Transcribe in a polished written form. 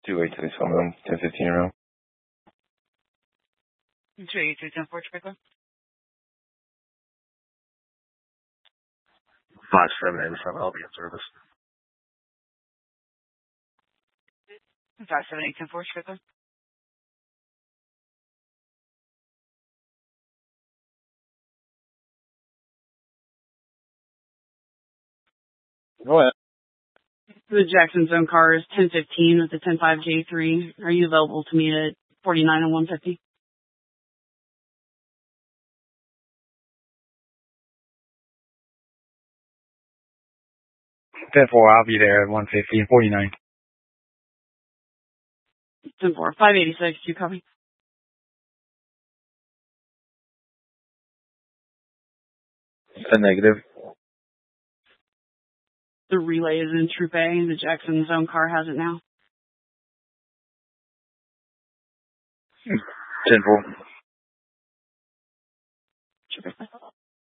2-8 to the phone, 10-15 around. 2-8-2-10-4, Trickler. 5-7-8, I'll be in service. 5-7-8-10-4, Trickler. Go ahead. The Jackson Zone car is 1015 with the 105J3. Are you available to meet at 49 and 150? 10-4, I'll be there at 150 and 49. 10-4, 586, do you copy? A negative. The relay is in Troop A. The Jackson Zone car has it now. 10-4. Troop A.